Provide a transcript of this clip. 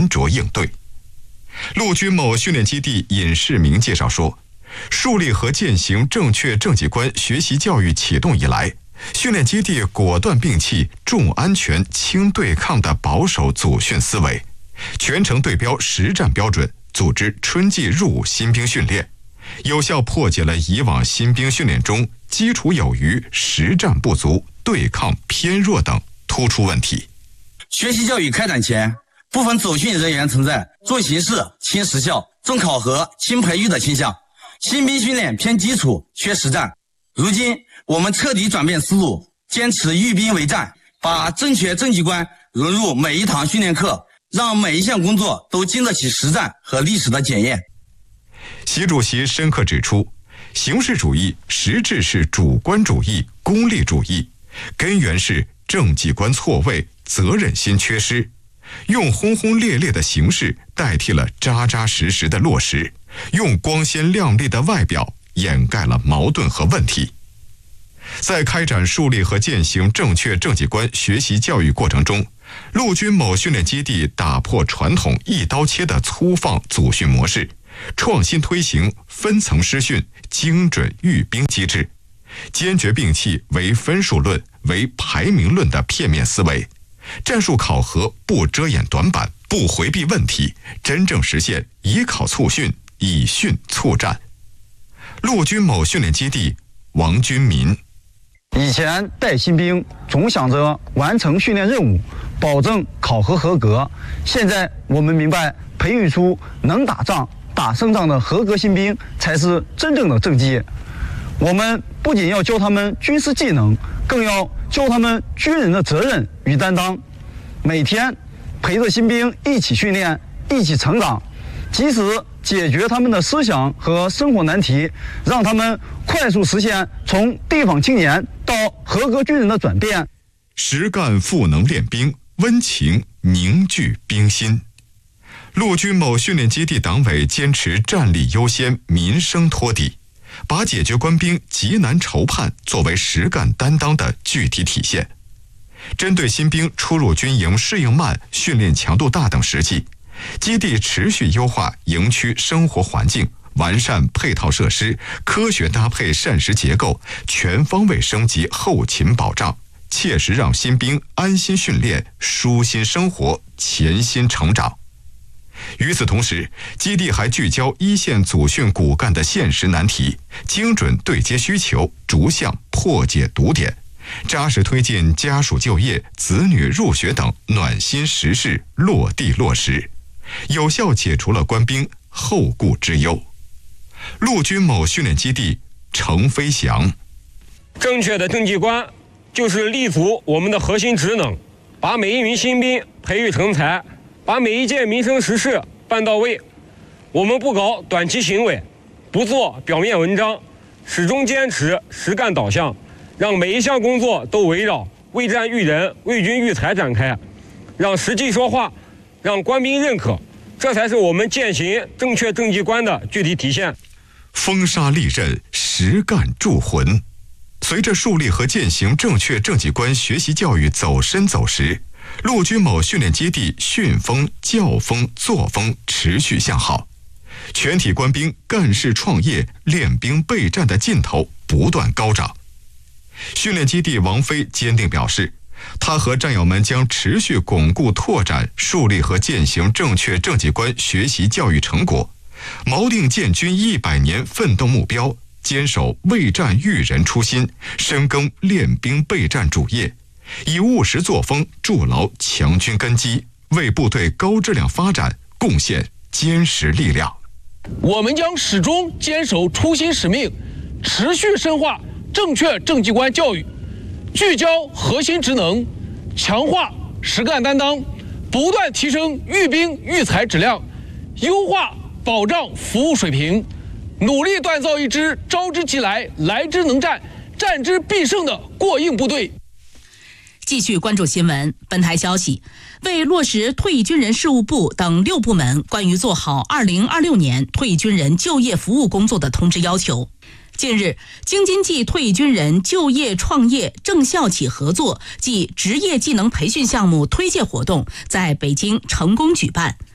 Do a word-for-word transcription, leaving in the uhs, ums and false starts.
沉着应对。陆军某训练基地尹世明介绍说，树立和践行正确政绩观学习教育启动以来，训练基地果断摒弃重安全轻对抗的保守组训思维，全程对标实战标准，组织春季入伍新兵训练，有效破解了以往新兵训练中基础有余、实战不足、对抗偏弱等突出问题。 学习教育开展前，部分走训人员存在重形式轻实效、重考核轻培育的倾向，新兵训练偏基础缺实战。如今我们彻底转变思路，坚持育兵为战，把正确政绩观融入每一堂训练课，让每一项工作都经得起实战和历史的检验。 习主席深刻指出，形式主义实质是主观主义、功利主义，根源是政绩观错位、责任心缺失，用轰轰烈烈的形式代替了扎扎实实的落实，用光鲜亮丽的外表掩盖了矛盾和问题。在开展树立和践行正确政绩观学习教育过程中，陆军某训练基地打破传统一刀切的粗放组训模式，创新推行分层师训、精准育兵机制，坚决摒弃唯分数论、唯排名论的片面思维，战术考核不遮掩短板、不回避问题，真正实现以考促训、以训促战。陆军某训练基地王军民， 以前带新兵总想着完成训练任务，保证考核合格。现在我们明白，培育出能打仗、打胜仗的合格新兵才是真正的政绩。我们不仅要教他们军事技能，更要教他们军人的责任与担当。每天陪着新兵一起训练，一起成长，及时解决他们的思想和生活难题，让他们快速实现从地方青年到合格军人的转变。 实干赋能练兵，温情凝聚兵心。陆军某训练基地党委坚持战力优先、民生托底，把解决官兵急难愁盼作为实干担当的具体体现。针对新兵初入军营适应慢、训练强度大等实际，基地持续优化营区生活环境，完善配套设施，科学搭配膳食结构，全方位升级后勤保障，切实让新兵安心训练、舒心生活、潜心成长。与此同时，基地还聚焦一线组训骨干的现实难题，精准对接需求，逐项破解堵点，扎实推进家属就业、子女入学等暖心实事落地落实，有效解除了官兵后顾之忧。陆军某训练基地程飞翔， 正确的政绩观就是立足我们的核心职能，把每一名新兵培育成才，把每一件民生实事办到位。我们不搞短期行为，不做表面文章，始终坚持实干导向，让每一项工作都围绕为战育人、为军育才展开，让实际说话，让官兵认可，这才是我们践行正确政绩观的具体体现。 风沙利刃，实干铸魂。随着树立和践行正确政绩观学习教育走深走实，陆军某训练基地训风、教风、作风持续向好，全体官兵干事创业、练兵备战的劲头不断高涨。训练基地王飞坚定表示，他和战友们将持续巩固拓展树立和践行正确政绩观学习教育成果，锚定建军一百年奋斗目标，坚守为战育人初心，深耕练兵备战主业，以务实作风筑牢强军根基，为部队高质量发展贡献坚实力量。 我们将始终坚守初心使命，持续深化正确政绩观教育，聚焦核心职能，强化实干担当，不断提升育兵育才质量，优化保障服务水平，努力锻造一支招之即来、来之能战、战之必胜的过硬部队。 继续关注新闻。本台消息，为落实退役军人事务部等六部门关于做好二零二六年退役军人就业服务工作的通知要求，近日，京津冀退役军人就业创业正校企合作暨职业技能培训项目推介活动在北京成功举办。